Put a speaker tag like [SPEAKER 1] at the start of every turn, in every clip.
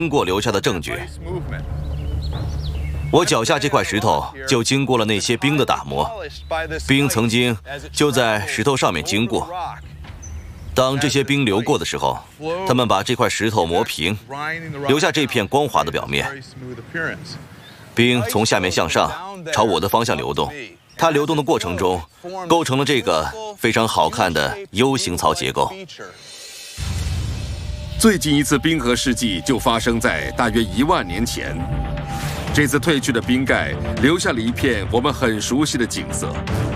[SPEAKER 1] 经过留下的证据。我脚下这块石头就经过了那些冰的打磨，冰曾经就在石头上面经过。当这些冰流过的时候，他们把这块石头磨平，留下这片光滑的表面。冰从下面向上，朝我的方向流动。它流动的过程中，构成了这个非常好看的 U 型槽结构。
[SPEAKER 2] 最近一次冰河事迹就发生在大约1万年前。这次褪去的冰盖留下了一片我们很熟悉的景色。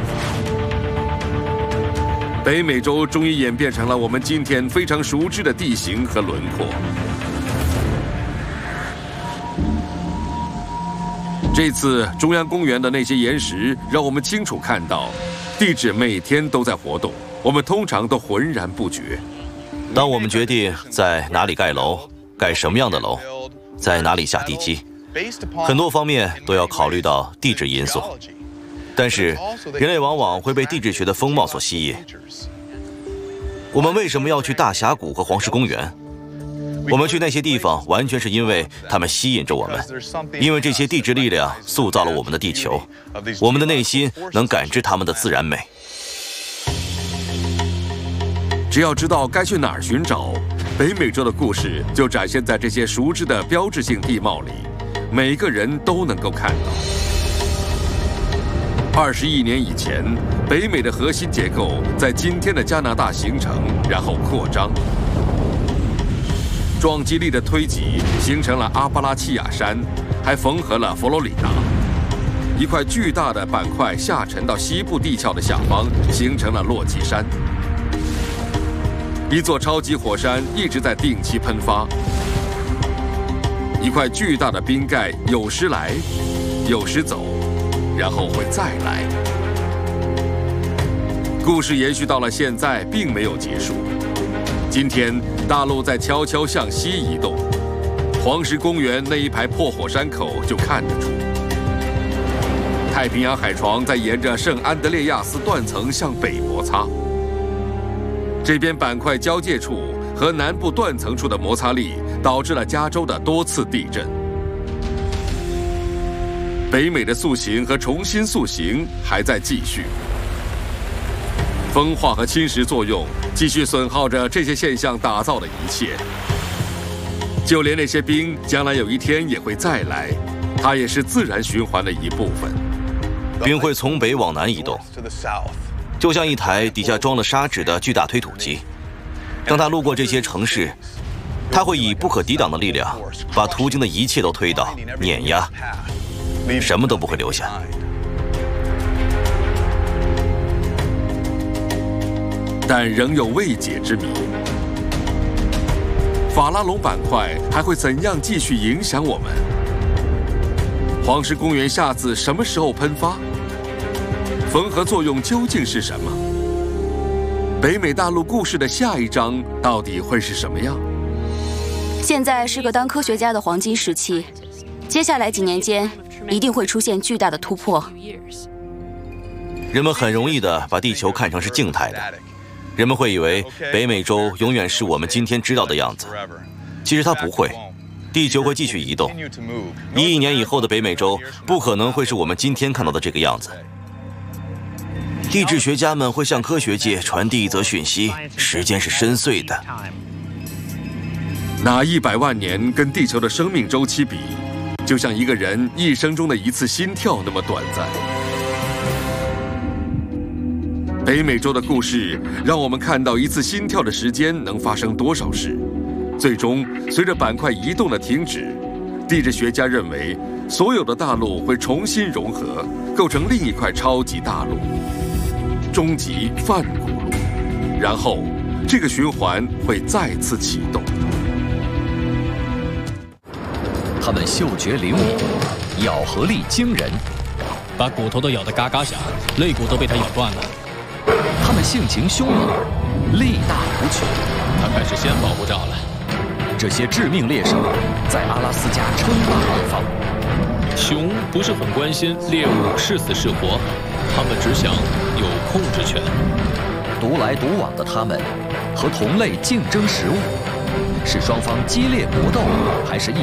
[SPEAKER 2] 北美洲终于演变成了我们今天非常熟知的地形和轮廓。这次中央公园的那些岩石让我们清楚看到，地质每天都在活动，我们通常都浑然不觉。
[SPEAKER 1] 当我们决定在哪里盖楼，盖什么样的楼，在哪里下地基，很多方面都要考虑到地质因素。但是人类往往会被地质学的风貌所吸引。我们为什么要去大峡谷和黄石公园？我们去那些地方完全是因为它们吸引着我们，因为这些地质力量塑造了我们的地球，我们的内心能感知它们的自然美。
[SPEAKER 2] 只要知道该去哪儿寻找，北美洲的故事就展现在这些熟知的标志性地貌里，每个人都能够看到。20亿年以前，北美的核心结构在今天的加拿大形成，然后扩张。撞击力的推挤形成了阿巴拉契亚山，还缝合了佛罗里达。一块巨大的板块下沉到西部地壳的下方，形成了落基山。一座超级火山一直在定期喷发。一块巨大的冰盖有时来，有时走，然后会再来。故事延续到了现在，并没有结束。今天，大陆在悄悄向西移动，黄石公园那一排破火山口就看得出。太平洋海床在沿着圣安德烈亚斯断层向北摩擦，这边板块交界处和南部断层处的摩擦力导致了加州的多次地震。北美的塑形和重新塑形还在继续。风化和侵蚀作用继续损耗着这些现象打造的一切，就连那些冰将来有一天也会再来，它也是自然循环的一部分。
[SPEAKER 1] 冰会从北往南移动，就像一台底下装了砂纸的巨大推土机。当它路过这些城市，它会以不可抵挡的力量把途经的一切都推倒、碾压，什么都不会留下。
[SPEAKER 2] 但仍有未解之谜。法拉隆板块还会怎样继续影响我们？黄石公园下次什么时候喷发？缝合作用究竟是什么？北美大陆故事的下一章到底会是什么样？
[SPEAKER 3] 现在是个当科学家的黄金时期，接下来几年间一定会出现巨大的突破。
[SPEAKER 1] 人们很容易地把地球看成是静态的。人们会以为北美洲永远是我们今天知道的样子，其实它不会。地球会继续移动，1亿年以后的北美洲不可能会是我们今天看到的这个样子。地质学家们会向科学界传递一则讯息：时间是深邃的。
[SPEAKER 2] 拿100万年跟地球的生命周期比，就像一个人一生中的一次心跳那么短暂。北美洲的故事让我们看到一次心跳的时间能发生多少事。最终，随着板块移动的停止，地质学家认为所有的大陆会重新融合，构成另一块超级大陆，终极泛古陆。然后，这个循环会再次启动。
[SPEAKER 4] 它们嗅觉灵敏，咬合力惊人，
[SPEAKER 5] 把骨头都咬得嘎嘎响，肋骨都被它咬断了。
[SPEAKER 4] 它们性情凶猛，力大无穷。
[SPEAKER 5] 它开始先保护罩了。
[SPEAKER 4] 这些致命猎手在阿拉斯加称霸一方。
[SPEAKER 5] 熊不是很关心猎物是死是活，它们只想有控制权。
[SPEAKER 4] 独来独往的它们和同类竞争食物，是双方激烈搏斗，还是一